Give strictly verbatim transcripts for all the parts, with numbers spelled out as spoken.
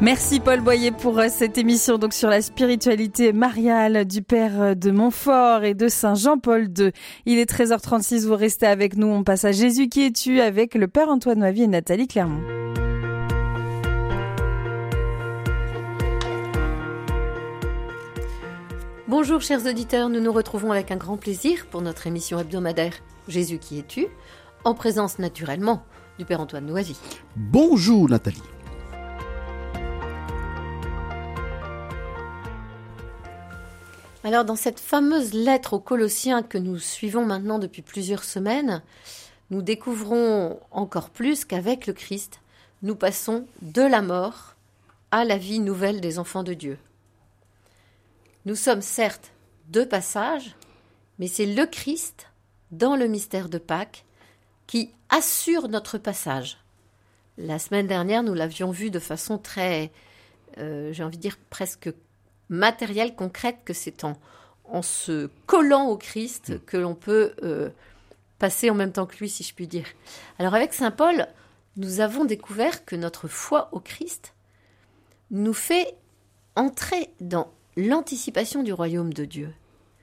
Merci Paul Boyer pour cette émission donc sur la spiritualité mariale du Père de Montfort et de Saint Jean-Paul deux. Il est treize heures trente-six, vous restez avec nous. On passe à Jésus qui es-tu avec le Père Antoine Noivy et Nathalie Clermont. Bonjour chers auditeurs, nous nous retrouvons avec un grand plaisir pour notre émission hebdomadaire Jésus qui es-tu, en présence naturellement du Père Antoine Noivy. Bonjour Nathalie. Alors dans cette fameuse lettre aux Colossiens que nous suivons maintenant depuis plusieurs semaines, nous découvrons encore plus qu'avec le Christ, nous passons de la mort à la vie nouvelle des enfants de Dieu. Nous sommes certes de passage, mais c'est le Christ, dans le mystère de Pâques, qui assure notre passage. La semaine dernière, nous l'avions vu de façon très, euh, j'ai envie de dire presque matérielle, concrète, que c'est en, en se collant au Christ que l'on peut euh, passer en même temps que lui, si je puis dire. Alors avec saint Paul, nous avons découvert que notre foi au Christ nous fait entrer dans l'anticipation du royaume de Dieu.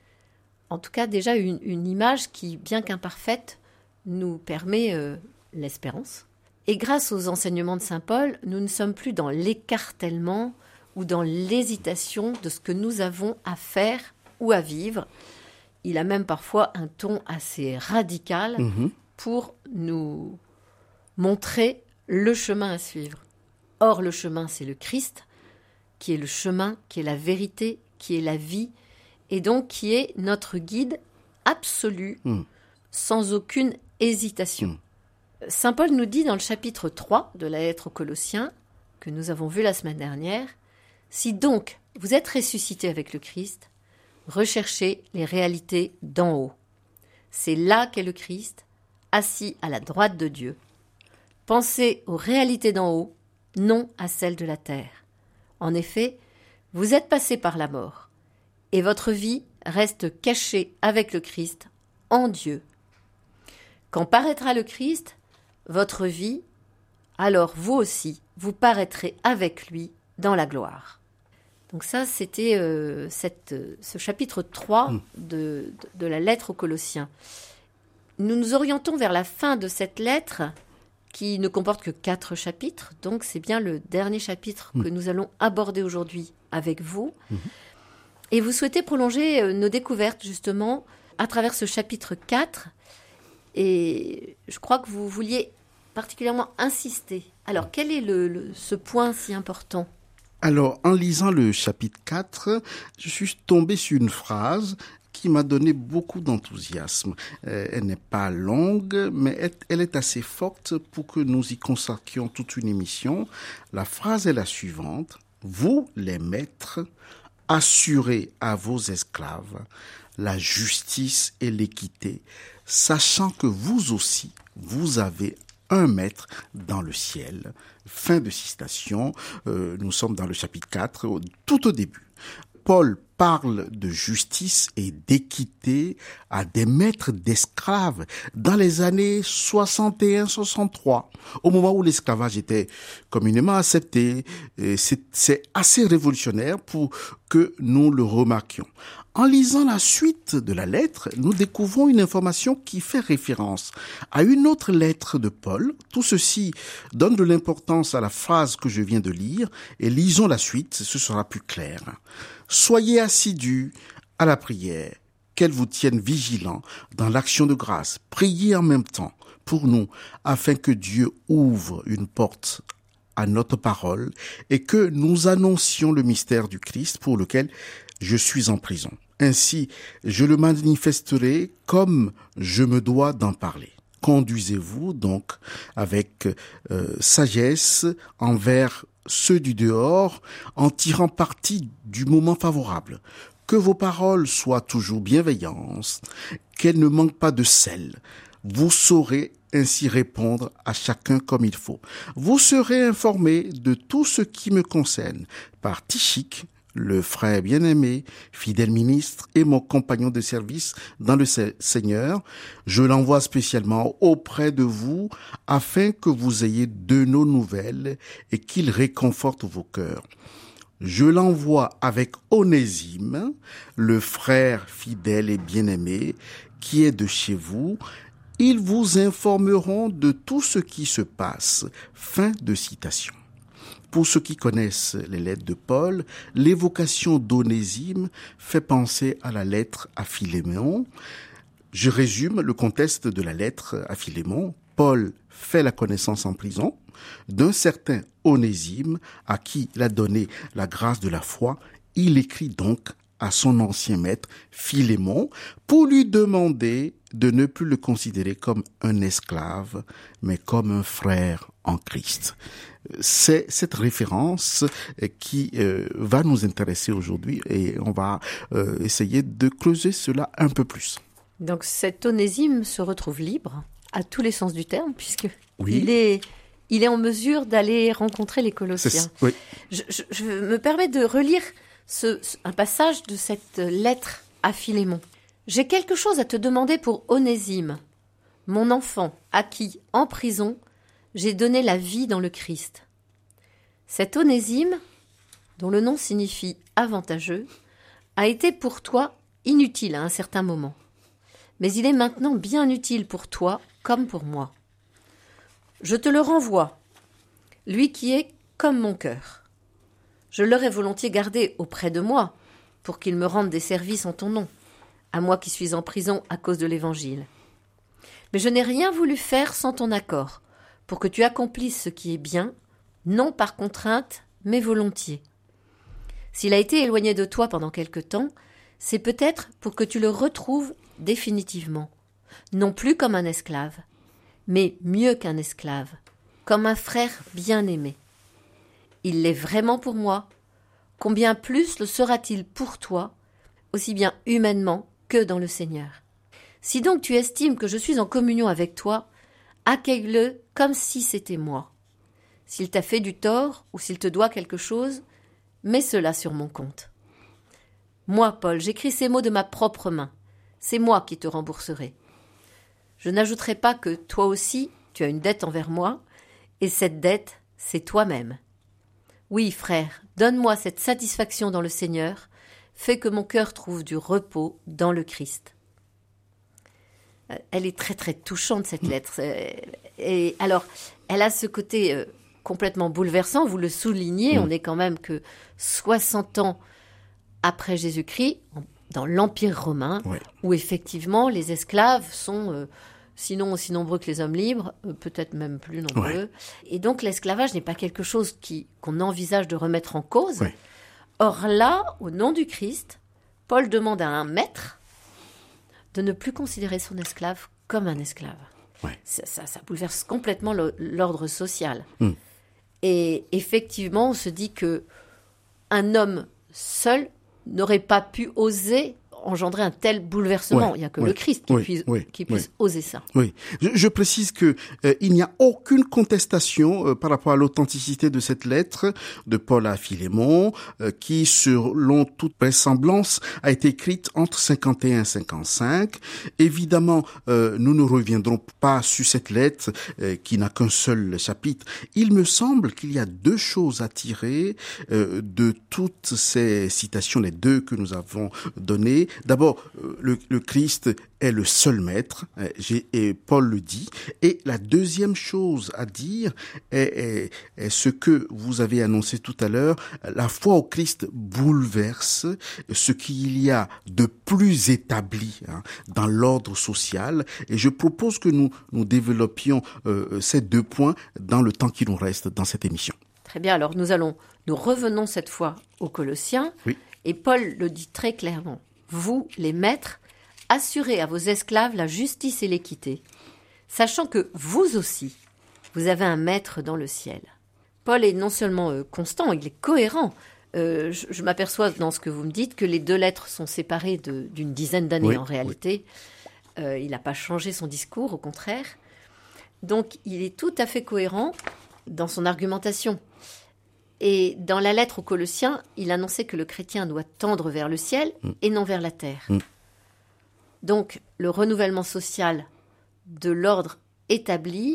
En tout cas, déjà une, une image qui, bien qu'imparfaite, nous permet euh, l'espérance. Et grâce aux enseignements de saint Paul, nous ne sommes plus dans l'écartèlement ou dans l'hésitation de ce que nous avons à faire ou à vivre. Il a même parfois un ton assez radical mmh. pour nous montrer le chemin à suivre. Or, le chemin, c'est le Christ, qui est le chemin, qui est la vérité, qui est la vie, et donc qui est notre guide absolu, mmh. sans aucune hésitation. Mmh. Saint Paul nous dit dans le chapitre trois de la lettre aux Colossiens, que nous avons vu la semaine dernière, « Si donc vous êtes ressuscité avec le Christ, recherchez les réalités d'en haut. C'est là qu'est le Christ, assis à la droite de Dieu. Pensez aux réalités d'en haut, non à celles de la terre. En effet, vous êtes passé par la mort, et votre vie reste cachée avec le Christ en Dieu. Quand paraîtra le Christ, votre vie, alors vous aussi, vous paraîtrez avec lui dans la gloire. » Donc ça, c'était euh, cette, ce chapitre trois de, de, de la lettre aux Colossiens. Nous nous orientons vers la fin de cette lettre qui ne comporte que quatre chapitres. Donc c'est bien le dernier chapitre mmh. que nous allons aborder aujourd'hui avec vous. Mmh. Et vous souhaitez prolonger euh, nos découvertes justement à travers ce chapitre quatre. Et je crois que vous vouliez particulièrement insister. Alors quel est le, le, ce point si important ? Alors, en lisant le chapitre quatre, je suis tombé sur une phrase qui m'a donné beaucoup d'enthousiasme. Euh, elle n'est pas longue, mais elle est assez forte pour que nous y consacrions toute une émission. La phrase est la suivante. « Vous, les maîtres, assurez à vos esclaves la justice et l'équité, sachant que vous aussi, vous avez un maître dans le ciel. » Fin de citation, euh, nous sommes dans le chapitre quatre, tout au début. Paul parle de justice et d'équité à des maîtres d'esclaves dans les années soixante et un soixante-trois, au moment où l'esclavage était communément accepté. Et c'est, c'est assez révolutionnaire pour que nous le remarquions. En lisant la suite de la lettre, nous découvrons une information qui fait référence à une autre lettre de Paul. Tout ceci donne de l'importance à la phrase que je viens de lire et lisons la suite, ce sera plus clair. Soyez assidus à la prière, qu'elle vous tienne vigilants dans l'action de grâce. Priez en même temps pour nous, afin que Dieu ouvre une porte à notre parole et que nous annoncions le mystère du Christ pour lequel je suis en prison. Ainsi, je le manifesterai comme je me dois d'en parler. Conduisez-vous donc avec euh, sagesse envers ceux du dehors, en tirant parti du moment favorable. Que vos paroles soient toujours bienveillantes, qu'elles ne manquent pas de sel. Vous saurez ainsi répondre à chacun comme il faut. Vous serez informés de tout ce qui me concerne par Tychique, le frère bien-aimé, fidèle ministre et mon compagnon de service dans le Seigneur, je l'envoie spécialement auprès de vous afin que vous ayez de nos nouvelles et qu'il réconforte vos cœurs. Je l'envoie avec Onésime, le frère fidèle et bien-aimé, qui est de chez vous. Ils vous informeront de tout ce qui se passe. Fin de citation. Pour ceux qui connaissent les lettres de Paul, l'évocation d'Onésime fait penser à la lettre à Philémon. Je résume le contexte de la lettre à Philémon. Paul fait la connaissance en prison d'un certain Onésime à qui il a donné la grâce de la foi. Il écrit donc à son ancien maître Philémon pour lui demander de ne plus le considérer comme un esclave, mais comme un frère en Christ. C'est cette référence qui euh, va nous intéresser aujourd'hui et on va euh, essayer de creuser cela un peu plus. Donc cet Onésime se retrouve libre à tous les sens du terme puisque oui. il est il est en mesure d'aller rencontrer les Colossiens. Oui. Je, je, je me permets de relire ce, un passage de cette lettre à Philémon. J'ai quelque chose à te demander pour Onésime, mon enfant à qui, en prison, j'ai donné la vie dans le Christ. Cet Onésime, dont le nom signifie avantageux, a été pour toi inutile à un certain moment. Mais il est maintenant bien utile pour toi comme pour moi. Je te le renvoie, lui qui est comme mon cœur. Je l'aurais volontiers gardé auprès de moi pour qu'il me rende des services en ton nom, à moi qui suis en prison à cause de l'Évangile. Mais je n'ai rien voulu faire sans ton accord, pour que tu accomplisses ce qui est bien, non par contrainte, mais volontiers. S'il a été éloigné de toi pendant quelque temps, c'est peut-être pour que tu le retrouves définitivement, non plus comme un esclave, mais mieux qu'un esclave, comme un frère bien-aimé. Il l'est vraiment pour moi, combien plus le sera-t-il pour toi, aussi bien humainement que dans le Seigneur. Si donc tu estimes que je suis en communion avec toi, accueille-le comme si c'était moi. S'il t'a fait du tort ou s'il te doit quelque chose, mets cela sur mon compte. Moi, Paul, j'écris ces mots de ma propre main. C'est moi qui te rembourserai. Je n'ajouterai pas que toi aussi, tu as une dette envers moi, et cette dette, c'est toi-même. Oui, frère, donne-moi cette satisfaction dans le Seigneur, fais que mon cœur trouve du repos dans le Christ. Elle est très très touchante cette lettre. Et alors, elle a ce côté euh, complètement bouleversant, vous le soulignez, mmh. On est quand même que soixante ans après Jésus-Christ, dans l'Empire romain, ouais. Où effectivement les esclaves sont euh, sinon aussi nombreux que les hommes libres, euh, peut-être même plus nombreux. Ouais. Et donc l'esclavage n'est pas quelque chose qui, qu'on envisage de remettre en cause. Ouais. Or là, au nom du Christ, Paul demande à un maître de ne plus considérer son esclave comme un esclave. Ouais. Ça, ça, ça bouleverse complètement le, l'ordre social. Mm. Et effectivement, on se dit que un homme seul n'aurait pas pu oser engendrer un tel bouleversement. Ouais, il n'y a que ouais, le Christ qui, ouais, puisse, ouais, qui puisse ouais. oser ça. Oui, je, je précise que euh, il n'y a aucune contestation euh, par rapport à l'authenticité de cette lettre de Paul à Philémon, euh, qui, selon toute vraisemblance, a été écrite entre cinquante et un et cinquante-cinq. Évidemment, euh, nous ne reviendrons pas sur cette lettre euh, qui n'a qu'un seul chapitre. Il me semble qu'il y a deux choses à tirer euh, de toutes ces citations, les deux que nous avons données. D'abord, le, le Christ est le seul maître, et Paul le dit. Et la deuxième chose à dire est, est, est ce que vous avez annoncé tout à l'heure. La foi au Christ bouleverse ce qu'il y a de plus établi hein, dans l'ordre social. Et je propose que nous, nous développions euh, ces deux points dans le temps qui nous reste dans cette émission. Très bien, alors nous allons, nous revenons cette fois aux Colossiens. Oui. Et Paul le dit très clairement. Vous, les maîtres, assurez à vos esclaves la justice et l'équité, sachant que vous aussi, vous avez un maître dans le ciel. Paul est non seulement euh, constant, il est cohérent. Euh, je, je m'aperçois dans ce que vous me dites que les deux lettres sont séparées de, d'une dizaine d'années oui, en réalité. Oui. Euh, il n'a pas changé son discours, au contraire. Donc, il est tout à fait cohérent dans son argumentation. Et dans la lettre aux Colossiens, il annonçait que le chrétien doit tendre vers le ciel mmh. et non vers la terre. Mmh. Donc, le renouvellement social de l'ordre établi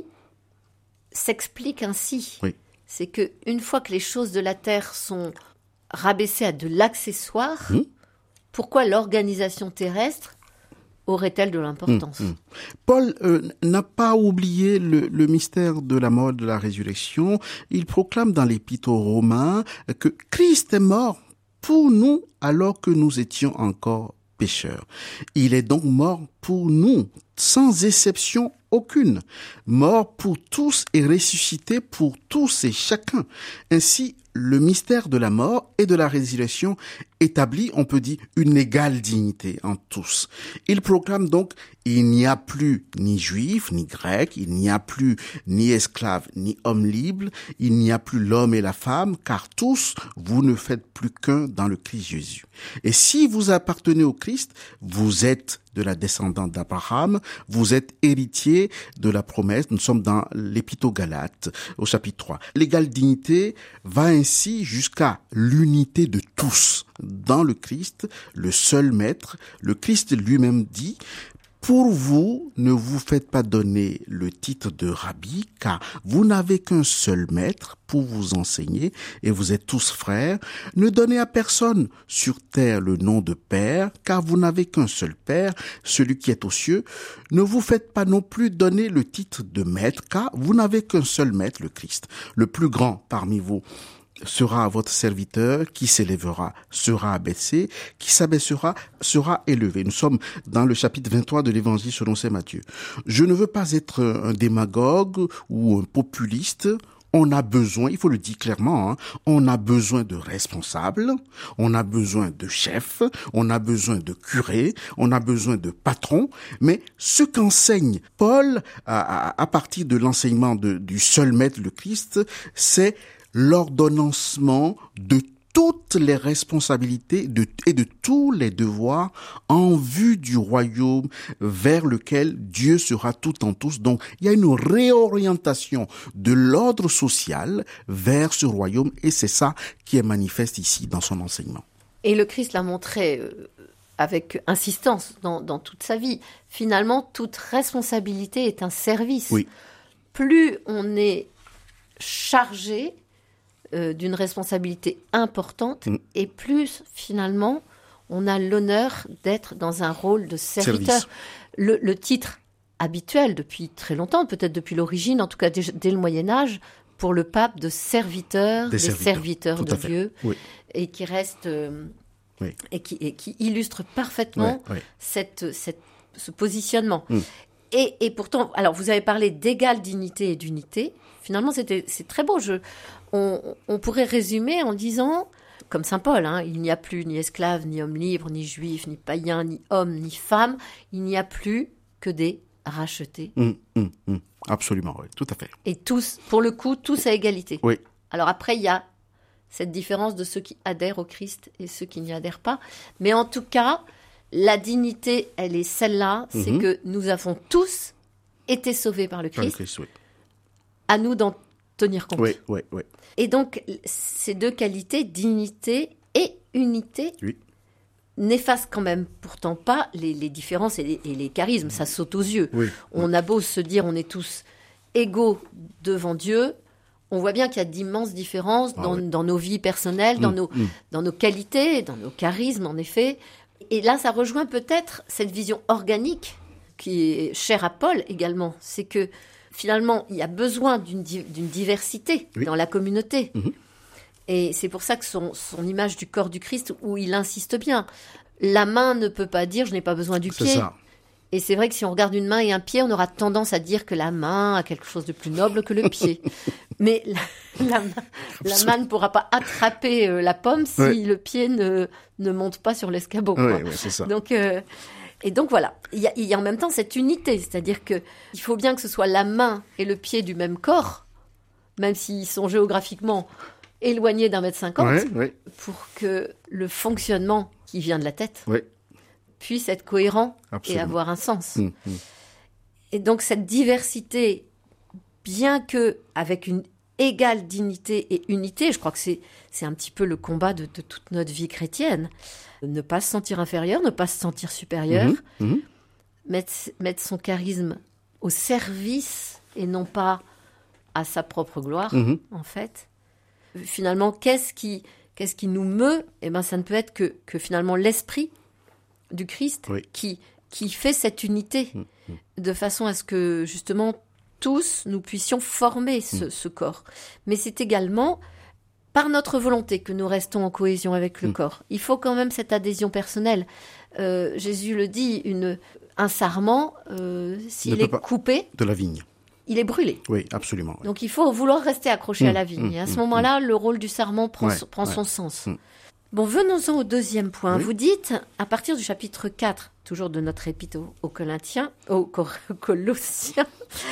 s'explique ainsi. Oui. C'est qu'une fois que les choses de la terre sont rabaissées à de l'accessoire, mmh. pourquoi l'organisation terrestre aurait-elle de l'importance ? mmh, mmh. Paul euh, n'a pas oublié le, le mystère de la mort, de la résurrection. Il proclame dans l'Épître aux Romains que Christ est mort pour nous alors que nous étions encore pécheurs. Il est donc mort pour nous, sans exception aucune. Mort pour tous et ressuscité pour tous et chacun. Ainsi, le mystère de la mort et de la résurrection établit, on peut dire, une égale dignité en tous. Il proclame donc, il n'y a plus ni juif, ni grec, il n'y a plus ni esclave, ni homme libre, il n'y a plus l'homme et la femme, car tous, vous ne faites plus qu'un dans le Christ Jésus. Et si vous appartenez au Christ, vous êtes de la descendante d'Abraham, vous êtes héritier de la promesse. Nous sommes dans l'Épître aux Galates, au chapitre trois. L'égale dignité va ainsi jusqu'à l'unité de tous dans le Christ, le seul maître. Le Christ lui-même dit: pour vous, ne vous faites pas donner le titre de rabbi, car vous n'avez qu'un seul maître pour vous enseigner, et vous êtes tous frères. Ne donnez à personne sur terre le nom de père, car vous n'avez qu'un seul père, celui qui est aux cieux. Ne vous faites pas non plus donner le titre de maître, car vous n'avez qu'un seul maître, le Christ. Le plus grand parmi vous sera votre serviteur, qui s'élèvera sera abaissé, qui s'abaissera sera élevé. Nous sommes dans le chapitre vingt-trois de l'évangile selon saint Matthieu. Je ne veux pas être un démagogue ou un populiste. On a besoin, il faut le dire clairement, hein, on a besoin de responsables, on a besoin de chefs, on a besoin de curés, on a besoin de patrons, mais ce qu'enseigne Paul à, à, à partir de l'enseignement de, du seul maître, le Christ, c'est l'ordonnancement de toutes les responsabilités de, et de tous les devoirs en vue du royaume vers lequel Dieu sera tout en tous. Donc, il y a une réorientation de l'ordre social vers ce royaume, et c'est ça qui est manifeste ici dans son enseignement. Et le Christ l'a montré euh, avec insistance dans, dans toute sa vie. Finalement, toute responsabilité est un service. Oui. Plus on est chargé Euh, d'une responsabilité importante, mmh. et plus, finalement, on a l'honneur d'être dans un rôle de serviteur. Le, le titre habituel depuis très longtemps, peut-être depuis l'origine, en tout cas dès, dès le Moyen-Âge, pour le pape, de serviteur, des, des serviteurs, serviteurs de Dieu, oui. et qui reste... Euh, oui. et, qui, et qui illustre parfaitement oui, oui. Cette, cette, ce positionnement. Mmh. Et, et pourtant, alors vous avez parlé d'égale dignité et d'unité. Finalement, c'était, c'est très beau. Je, on, on pourrait résumer en disant, comme saint Paul, hein, il n'y a plus ni esclave, ni homme libre, ni juif, ni païen, ni homme, ni femme. Il n'y a plus que des rachetés. Mmh, mmh, mmh. Absolument, oui, tout à fait. Et tous, pour le coup, tous à égalité. Oui. Alors après, il y a cette différence de ceux qui adhèrent au Christ et ceux qui n'y adhèrent pas. Mais en tout cas, la dignité, elle est celle-là, mmh. c'est que nous avons tous été sauvés par le Christ. Par le Christ, oui. À nous d'en tenir compte. Oui, oui, oui. Et donc, ces deux qualités, dignité et unité, oui. n'effacent quand même pourtant pas les, les différences et les, et les charismes. Ça saute aux yeux. Oui. On a beau se dire on est tous égaux devant Dieu, on voit bien qu'il y a d'immenses différences ah, dans, oui. dans nos vies personnelles, dans, mmh, nos, mmh. dans nos qualités, dans nos charismes, en effet. Et là, ça rejoint peut-être cette vision organique qui est chère à Paul également. C'est que finalement, il y a besoin d'une, d'une diversité oui. dans la communauté. Mmh. Et c'est pour ça que son, son image du corps du Christ, où il insiste bien, la main ne peut pas dire « je n'ai pas besoin du c'est pied ». Ça. Et c'est vrai que si on regarde une main et un pied, on aura tendance à dire que la main a quelque chose de plus noble que le pied. Mais la, la, main, la main ne pourra pas attraper euh, la pomme si oui. le pied ne, ne monte pas sur l'escabeau. Oui, oui, c'est ça. Donc... Euh, Et donc voilà, il y, a, il y a en même temps cette unité, c'est-à-dire qu'il faut bien que ce soit la main et le pied du même corps, même s'ils sont géographiquement éloignés d'un mètre cinquante, oui, oui. pour que le fonctionnement qui vient de la tête oui. puisse être cohérent Absolument. Et avoir un sens. Mmh, mmh. Et donc cette diversité, bien que avec une égale dignité et unité. Je crois que c'est, c'est un petit peu le combat de, de toute notre vie chrétienne. Ne pas se sentir inférieur, ne pas se sentir supérieur, mmh, mmh. Mettre, mettre son charisme au service et non pas à sa propre gloire, mmh. en fait. Finalement, qu'est-ce qui, qu'est-ce qui nous meut ? Eh ben, ça ne peut être que, que finalement l'esprit du Christ oui. qui, qui fait cette unité, mmh. de façon à ce que, justement, tous, nous puissions former ce, mmh. ce corps. Mais c'est également par notre volonté que nous restons en cohésion avec le mmh. corps. Il faut quand même cette adhésion personnelle. Euh, Jésus le dit, une, un sarment, euh, s'il est coupé... De la vigne. Il est brûlé. Oui, absolument. Oui. Donc il faut vouloir rester accroché mmh. à la vigne. Mmh. Et à ce moment-là, mmh. le rôle du sarment prend, ouais, prend ouais. son sens. Mmh. Bon, venons-en au deuxième point. Oui. Vous dites, à partir du chapitre quatre, toujours de notre épître aux Corinthiens, aux Colossiens,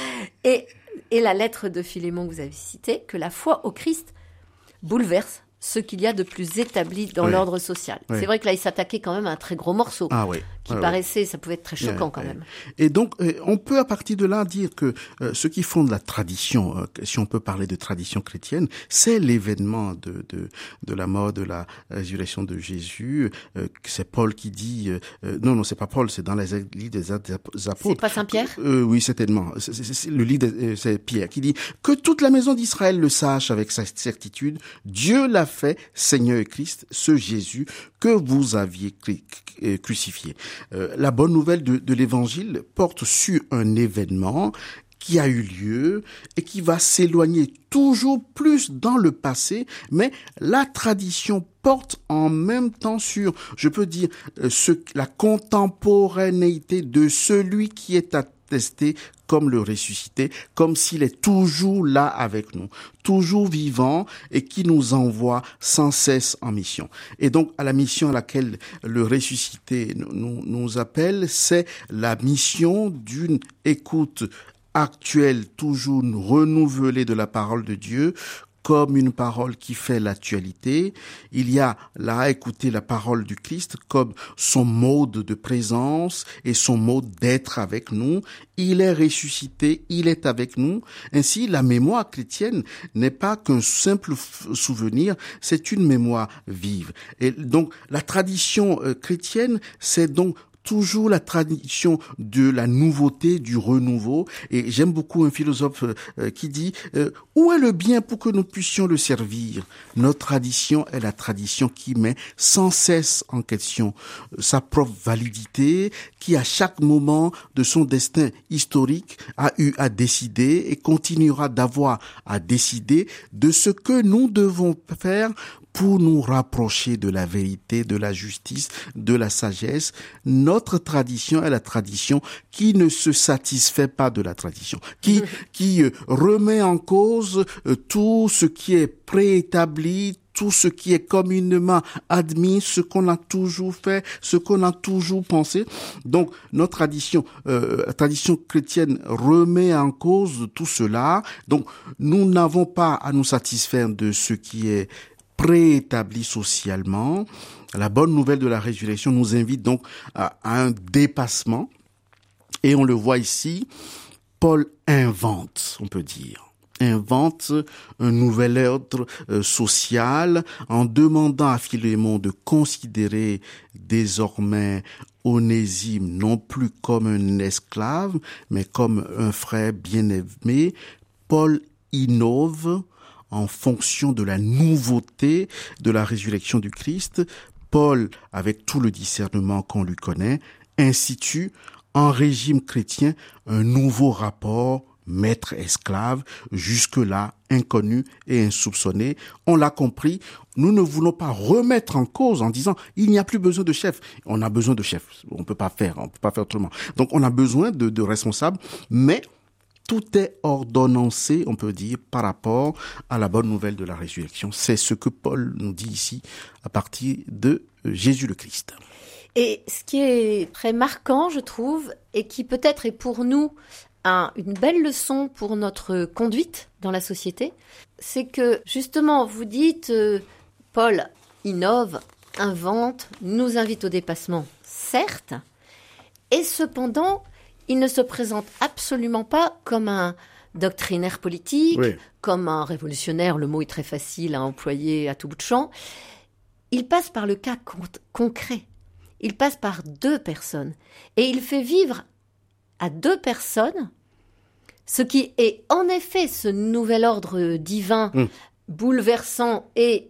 et, et la lettre de Philémon que vous avez citée, que la foi au Christ bouleverse ce qu'il y a de plus établi dans oui. l'ordre social. Oui. C'est vrai que là, il s'attaquait quand même à un très gros morceau, ah, oui. qui oui, paraissait, oui. ça pouvait être très choquant oui, quand oui. même. Et donc, euh, on peut à partir de là dire que euh, ce qui fonde la tradition, euh, si on peut parler de tradition chrétienne, c'est l'événement de de, de la mort, de la résurrection de Jésus. Euh, c'est Paul qui dit, euh, non, non, c'est pas Paul, c'est dans les livres des apôtres. C'est pas Saint-Pierre ? euh, Oui, certainement. C'est, c'est, c'est, le livre, de, c'est Pierre qui dit que toute la maison d'Israël le sache avec sa certitude. Dieu l'a fait Seigneur et Christ, ce Jésus que vous aviez crucifié. Euh, la bonne nouvelle de, de l'Évangile porte sur un événement qui a eu lieu et qui va s'éloigner toujours plus dans le passé, mais la tradition porte en même temps sur, je peux dire, ce, la contemporanéité de celui qui est attesté comme le ressuscité, comme s'il est toujours là avec nous, toujours vivant et qui nous envoie sans cesse en mission. Et donc, à la mission à laquelle le ressuscité nous, nous appelle, c'est la mission d'une écoute actuelle, toujours renouvelée de la parole de Dieu, comme une parole qui fait l'actualité. Il y a là à écouter la parole du Christ comme son mode de présence et son mode d'être avec nous. Il est ressuscité, il est avec nous. Ainsi, la mémoire chrétienne n'est pas qu'un simple souvenir, c'est une mémoire vive. Et donc, la tradition chrétienne, c'est donc toujours la tradition de la nouveauté, du renouveau. Et j'aime beaucoup un philosophe euh, qui dit euh, « Où est le bien pour que nous puissions le servir ?» Notre tradition est la tradition qui met sans cesse en question sa propre validité, qui à chaque moment de son destin historique a eu à décider et continuera d'avoir à décider de ce que nous devons faire pour nous rapprocher de la vérité, de la justice, de la sagesse. Notre tradition est la tradition qui ne se satisfait pas de la tradition, qui qui remet en cause tout ce qui est préétabli, tout ce qui est communément admis, ce qu'on a toujours fait, ce qu'on a toujours pensé. Donc, notre tradition, euh, la tradition chrétienne remet en cause tout cela. Donc, nous n'avons pas à nous satisfaire de ce qui est préétabli socialement. La bonne nouvelle de la résurrection nous invite donc à, à un dépassement. Et on le voit ici, Paul invente, on peut dire. invente un nouvel ordre euh, social en demandant à Philémon de considérer désormais Onésime non plus comme un esclave, mais comme un frère bien-aimé. Paul innove en fonction de la nouveauté de la résurrection du Christ. Paul, avec tout le discernement qu'on lui connaît, institue en régime chrétien un nouveau rapport maître-esclave, jusque-là inconnu et insoupçonné. On l'a compris, nous ne voulons pas remettre en cause en disant il n'y a plus besoin de chef. On a besoin de chef, on peut pas faire, on peut pas faire autrement. Donc on a besoin de, de responsables, mais tout est ordonnancé, on peut dire, par rapport à la bonne nouvelle de la résurrection. C'est ce que Paul nous dit ici à partir de Jésus le Christ. Et ce qui est très marquant, je trouve, et qui peut-être est pour nous un, une belle leçon pour notre conduite dans la société, c'est que justement, vous dites, euh, Paul innove, invente, nous invite au dépassement, certes, et cependant, il ne se présente absolument pas comme un, doctrinaire politique, oui. comme un révolutionnaire, le mot est très facile à employer à tout bout de champ. Il passe par le cas con- concret. Il passe par deux personnes. Et il fait vivre à deux personnes ce qui est en effet ce nouvel ordre divin, mmh. bouleversant et,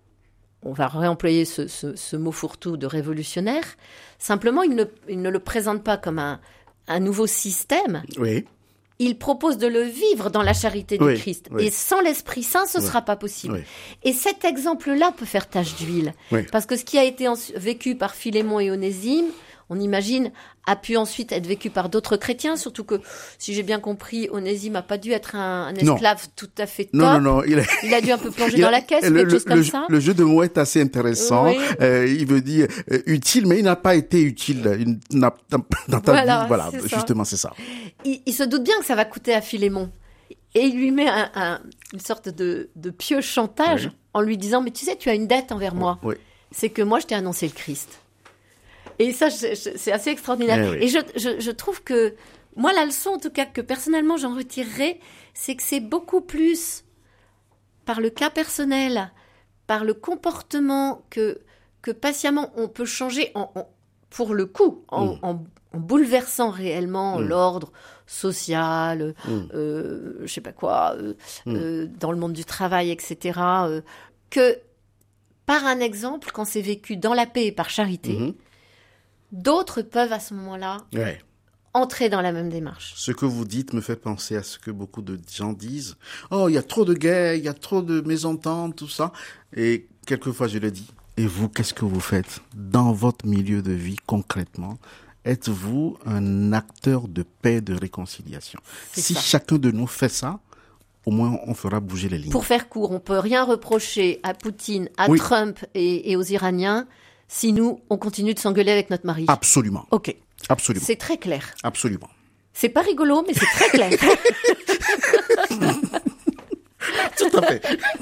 on va réemployer ce, ce, ce mot fourre-tout de révolutionnaire, simplement il ne, il ne le présente pas comme un, un nouveau système. Oui. Il propose de le vivre dans la charité oui, du Christ. Oui. Et sans l'Esprit Saint, ce ne oui. sera pas possible. Oui. Et cet exemple-là peut faire tache d'huile. Oui. Parce que ce qui a été en, vécu par Philémon et Onésime, on imagine, a pu ensuite être vécu par d'autres chrétiens, surtout que, si j'ai bien compris, Onésime n'a pas dû être un, un esclave non. tout à fait top. Non, non, non. Il a, il a dû un peu plonger dans la caisse, le, quelque le, chose comme le, ça. Le jeu de mots est assez intéressant. Oui. Euh, il veut dire euh, utile, mais il n'a pas été utile. Il n'a, dans ta voilà, vie, voilà, c'est justement, c'est ça. Il, il se doute bien que ça va coûter à Philémon. Et il lui met un, un, une sorte de, de pieux chantage oui. en lui disant « Mais tu sais, tu as une dette envers moi. Oui. C'est que moi, je t'ai annoncé le Christ. » Et ça, je, je, c'est assez extraordinaire. Eh oui. Et je, je, je trouve que, moi, la leçon, en tout cas, que personnellement, j'en retirerais, c'est que c'est beaucoup plus par le cas personnel, par le comportement que, que patiemment on peut changer, en, en, pour le coup, en, mmh. en, en bouleversant réellement mmh. l'ordre social, mmh. euh, je sais pas quoi, euh, mmh. euh, dans le monde du travail, et cetera, euh, que par un exemple, quand c'est vécu dans la paix et par charité, mmh. d'autres peuvent à ce moment-là ouais. entrer dans la même démarche. Ce que vous dites me fait penser à ce que beaucoup de gens disent. Oh, il y a trop de guerres, il y a trop de mésententes, tout ça. Et quelquefois, je le dis. Et vous, qu'est-ce que vous faites dans votre milieu de vie concrètement ? Êtes-vous un acteur de paix, de réconciliation ? C'est si ça. Chacun de nous fait ça, au moins on fera bouger les lignes. Pour faire court, on peut rien reprocher à Poutine, à oui. Trump et, et aux Iraniens si nous, on continue de s'engueuler avec notre mari. Absolument. Ok. Absolument. C'est très clair. Absolument. C'est pas rigolo, mais c'est très clair. Tout à fait.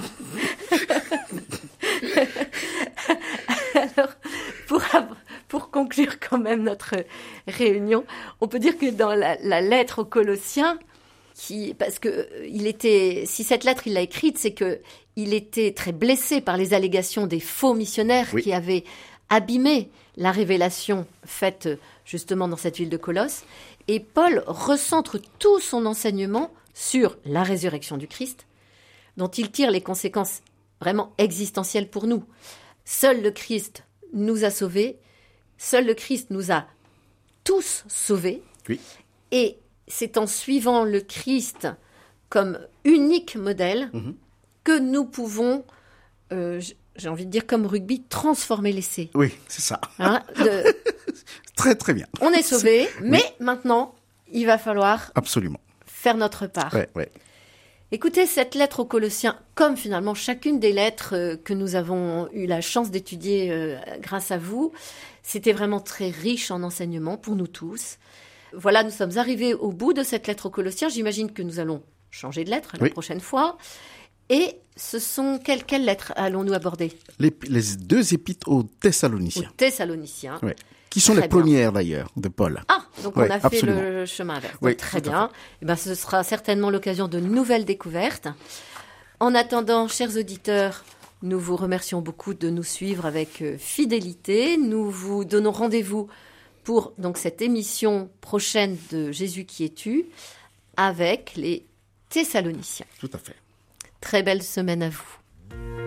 Alors, pour, pour conclure quand même notre réunion, on peut dire que dans la, la lettre aux Colossiens, qui, parce que il était, si cette lettre il l'a écrite, c'est que il était très blessé par les allégations des faux missionnaires oui. qui avaient abîmé la révélation faite justement dans cette ville de Colosse. Et Paul recentre tout son enseignement sur la résurrection du Christ, dont il tire les conséquences vraiment existentielles pour nous. Seul le Christ nous a sauvés, seul le Christ nous a tous sauvés. Oui. Et c'est en suivant le Christ comme unique modèle mmh. que nous pouvons, euh, j'ai envie de dire comme rugby, transformer l'essai. Oui, c'est ça. Hein, de... Très, très bien. On est sauvés, mais oui. maintenant, il va falloir Absolument. faire notre part. Ouais, ouais. Écoutez, cette lettre aux Colossiens, comme finalement chacune des lettres euh, que nous avons eu la chance d'étudier euh, grâce à vous, c'était vraiment très riche en enseignements pour nous tous. Voilà, nous sommes arrivés au bout de cette lettre aux Colossiens. J'imagine que nous allons changer de lettre la oui. prochaine fois. Et ce sont quelles, quelles lettres allons-nous aborder ? les, les deux épîtres aux Thessaloniciens. Aux Thessaloniciens. Oui. Qui sont très les bien. premières d'ailleurs de Paul. Ah, donc oui, on a fait absolument. le chemin inverse. Oui, donc, très bien. Et ben, ce sera certainement l'occasion de nouvelles découvertes. En attendant, chers auditeurs, nous vous remercions beaucoup de nous suivre avec fidélité. Nous vous donnons rendez-vous pour donc cette émission prochaine de Jésus qui es-tu avec les Thessaloniciens. Tout à fait. Très belle semaine à vous.